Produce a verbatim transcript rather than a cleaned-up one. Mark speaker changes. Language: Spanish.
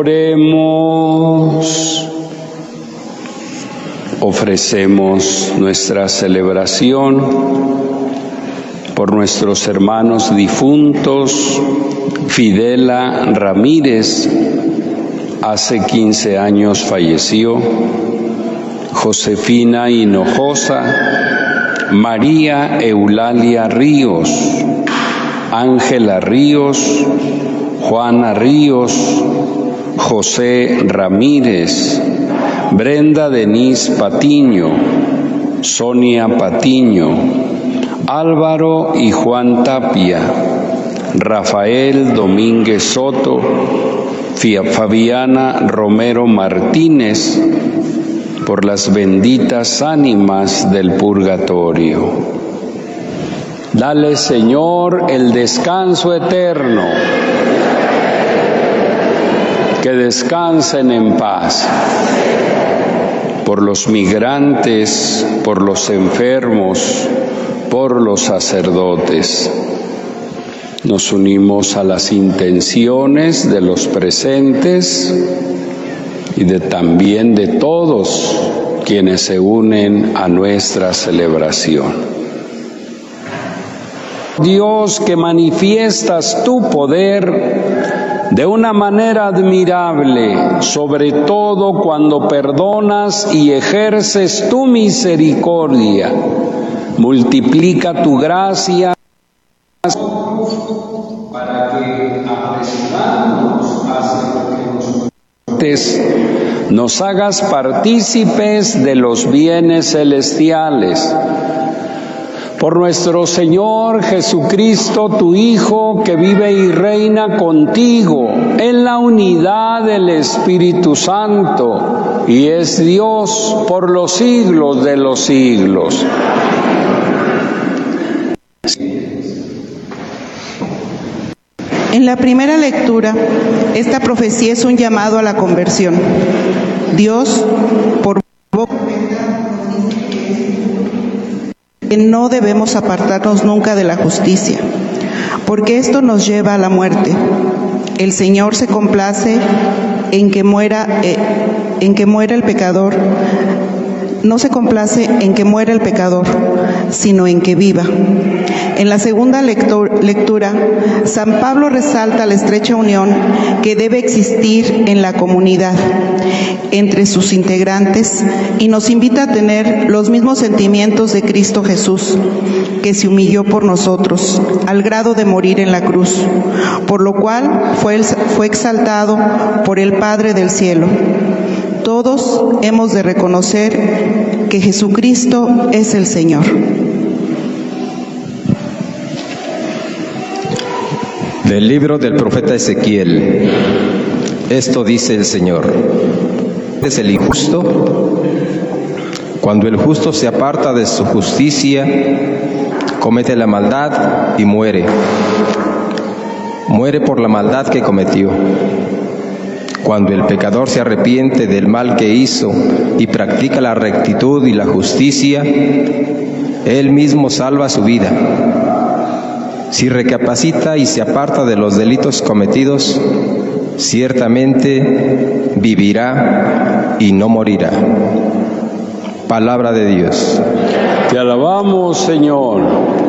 Speaker 1: Oremos. Ofrecemos nuestra celebración por nuestros hermanos difuntos. Fidela Ramírez, hace quince años falleció. Josefina Hinojosa, María Eulalia Ríos, Ángela Ríos, Juana Ríos, José Ramírez, Brenda Denise Patiño, Sonia Patiño, Álvaro y Juan Tapia, Rafael Domínguez Soto, Fabiana Romero Martínez, por las benditas ánimas del purgatorio. Dale, Señor, el descanso eterno. Que descansen en paz. Por los migrantes, por los enfermos, por los sacerdotes. Nos unimos a las intenciones de los presentes y de también de todos quienes se unen a nuestra celebración. Dios, que manifiestas tu poder de una manera admirable, sobre todo cuando perdonas y ejerces tu misericordia, multiplica tu gracia para que, apresurándonos hacia lo que nos nos hagas partícipes de los bienes celestiales. Por nuestro Señor Jesucristo, tu Hijo, que vive y reina contigo en la unidad del Espíritu Santo, y es Dios por los siglos de los siglos.
Speaker 2: En la primera lectura, esta profecía es un llamado a la conversión. Dios, por boca que no debemos apartarnos nunca de la justicia, porque esto nos lleva a la muerte. El Señor se complace en que muera, eh, en que muera el pecador. No se complace en que muera el pecador, sino en que viva. En la segunda lectura, San Pablo resalta la estrecha unión que debe existir en la comunidad entre sus integrantes y nos invita a tener los mismos sentimientos de Cristo Jesús, que se humilló por nosotros al grado de morir en la cruz, por lo cual fue, fue exaltado por el Padre del cielo. Todos hemos de reconocer que Jesucristo es el Señor.
Speaker 3: Del libro del profeta Ezequiel. Esto dice el Señor: es el injusto. Cuando el justo se aparta de su justicia, comete la maldad y muere. Muere por la maldad que cometió. Cuando el pecador se arrepiente del mal que hizo y practica la rectitud y la justicia, él mismo salva su vida. Si recapacita y se aparta de los delitos cometidos, ciertamente vivirá y no morirá. Palabra de Dios.
Speaker 1: Te alabamos, Señor.